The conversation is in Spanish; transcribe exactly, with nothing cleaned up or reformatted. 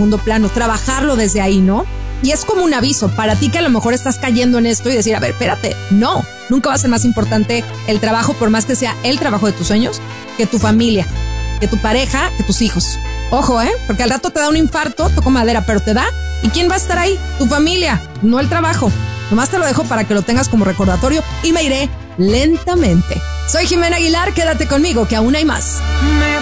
segundo plano, trabajarlo desde ahí, ¿no? Y es como un aviso para ti que a lo mejor estás cayendo en esto y decir, a ver, espérate, no, nunca va a ser más importante el trabajo, por más que sea el trabajo de tus sueños, que tu familia, que tu pareja, que tus hijos. Ojo, ¿eh? Porque al rato te da un infarto, toco madera, pero te da. ¿Y quién va a estar ahí? Tu familia, no el trabajo. Nomás te lo dejo para que lo tengas como recordatorio y me iré lentamente. Soy Jimena Aguilar, quédate conmigo que aún hay más. Me